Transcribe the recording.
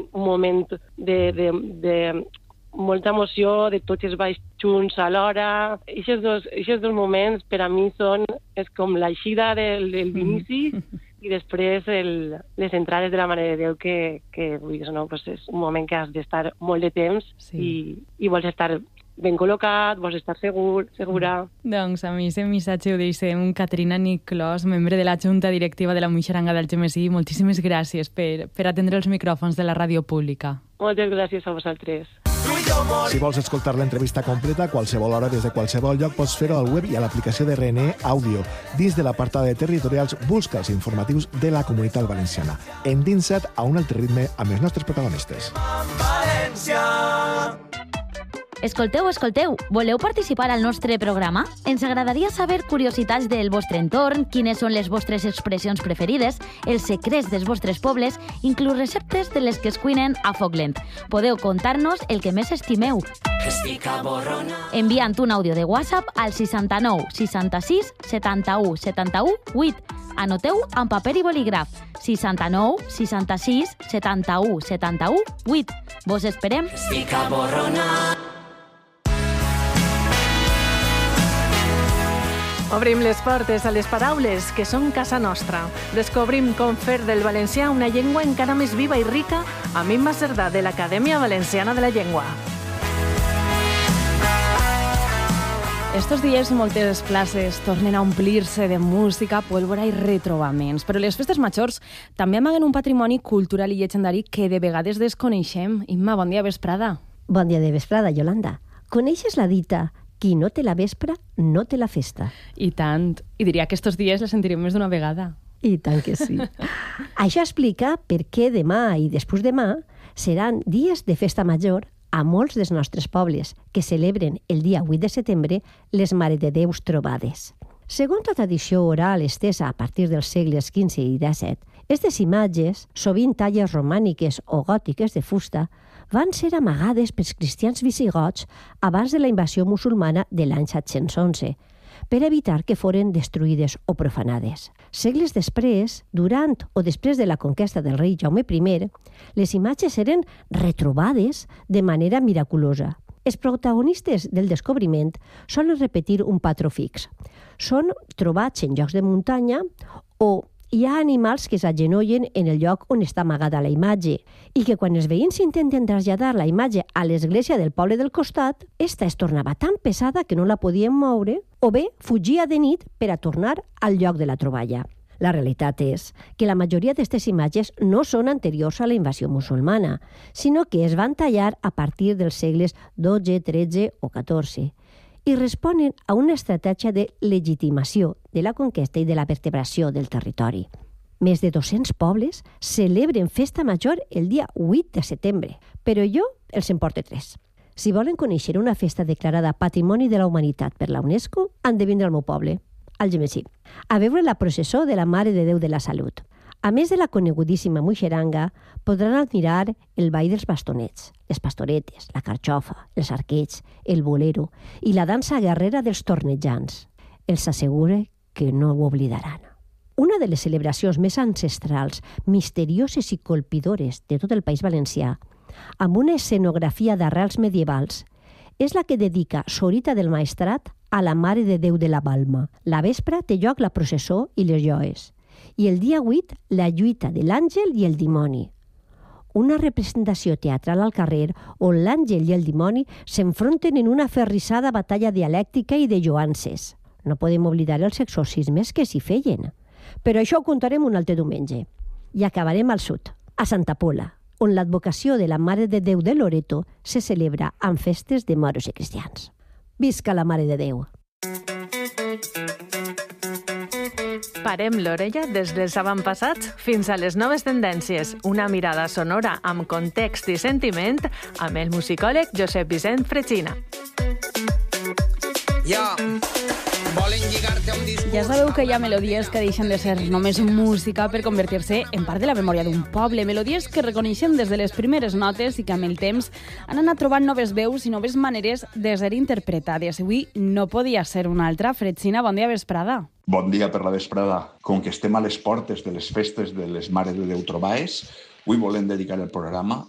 un moment de molta emoció, de tots els balls junts alhora. Aquests dos moments per a mi és com l'eixida del d'inici i després les entrades de la Mare de Déu que vulguis, no? Pues és un moment que has d'estar molt de temps i vols estar ben col·locat, vols estar segura. Doncs amb aquest missatge ho deixem. Caterina Niclós, membre de la Junta Directiva de la Muixeranga d'Algemesí, moltíssimes gràcies per atendre els micròfons de la ràdio pública. Moltes gràcies a vosaltres. Si vols escoltar l'entrevista completa a qualsevol hora des de qualsevol lloc, pots fer-ho al web i a l'aplicació de RNE Àudio. Dins de l'apartat de territorials, busca els informatius de la Comunitat Valenciana. Endinsa't a un altre ritme amb els nostres protagonistes. Escolteu, voleu participar al nostre programa? Ens agradaria saber curiositats del vostre entorn, quines són les vostres expressions preferides, els secrets dels vostres pobles, inclús receptes de les que es cuinen a foc lent. Podeu contar-nos el que més estimeu. Enviant un àudio de WhatsApp al 69 66 71 71 8. Anoteu amb paper i bolígraf. 69 66 71 71 8. Vos esperem. Obrim les portes a les paraules que són casa nostra. Descobrim com fer del valencià una llengua encara més viva i rica amb Imma Cerdà de l'Acadèmia Valenciana de la Llengua. Estos dies moltes places tornen a omplir-se de música, pólvora i retrobaments, però les festes majors també amaguen un patrimoni cultural i llegendari que de vegades desconeixem. Imma, bon dia vesprada. Bon dia de vesprada, Yolanda. Coneixes la dita qui no té la vespra, no té la festa? I tant. I diria que estos dies la sentirem més d'una vegada. I tant que sí. Això explica per què demà i després demà seran dies de festa major a molts dels nostres pobles que celebren el dia 8 de setembre les Mare de Déus trobades. Segons la tradició oral estesa a partir dels segles XV i XVII, aquestes imatges, sovint talles romàniques o gòtiques de fusta, van ser amagades pels cristians visigots abans de la invasió musulmana de l'any 711, per evitar que foren destruïdes o profanades. Segles després, durant o després de la conquesta del rei Jaume I, les imatges eren retrobades de manera miraculosa. Els protagonistes del descobriment solen repetir un patró fix. Són trobats en llocs de muntanya o hi ha animals que s'agenollen en el lloc on està amagada la imatge i que quan els veïns intenten traslladar la imatge a l'església del poble del costat, esta es tornava tan pesada que no la podien moure o bé fugia de nit per a tornar al lloc de la troballa. La realitat és que la majoria d'aquestes imatges no són anteriors a la invasió musulmana, sinó que es van tallar a partir dels segles XII, XIII o XIV i responen a una estratègia de legitimació de la conquesta i de la vertebració del territori. Més de 200 pobles celebren festa major el dia 8 de setembre, però jo els en porto 3. Si volen conèixer una festa declarada Patrimoni de la Humanitat per la UNESCO, han de vindre al meu poble, Algemesí, a veure la processó de la Mare de Déu de la Salut. A més de la conegudíssima Muixeranga, podran admirar el ball dels bastonets, les pastoretes, la carxofa, els arquets, el bolero i la dansa guerrera dels tornejants. Els assegure que no ho oblidaran. Una de les celebracions més ancestrals, misterioses i colpidores de tot el País Valencià, amb una escenografia d'arrels medievals, és la que dedica Sorita del Maestrat a la Mare de Déu de la Balma. La vespra té lloc la processó i les joes, i el dia 8 la lluita de l'àngel i el dimoni. Una representació teatral al carrer on l'àngel i el dimoni s'enfronten en una aferrissada batalla dialèctica i de lloances. No podem oblidar els exorcismes que s'hi feien. Però això ho contarem un altre diumenge. I acabarem al sud, a Santa Pola, on l'advocació de la Mare de Déu de Loreto se celebra amb festes de moros i cristians. Visca la Mare de Déu! Parem l'orella des dels avantpassats fins a les noves tendències. Una mirada sonora amb context i sentiment amb el musicòleg Josep Vicent Fregina. Ja sabeu que hi ha melodies que deixen de ser només música per convertir-se en part de la memòria d'un poble. Melodies que reconeixem des de les primeres notes i que amb el temps han anat trobant noves veus i noves maneres de ser interpretades. Avui no podia ser una altra. Fregina, bon dia vesprada. Bon dia per la vesprada. Com que estem a les portes de les festes de les Mares de Déu trobades, avui volem dedicar el programa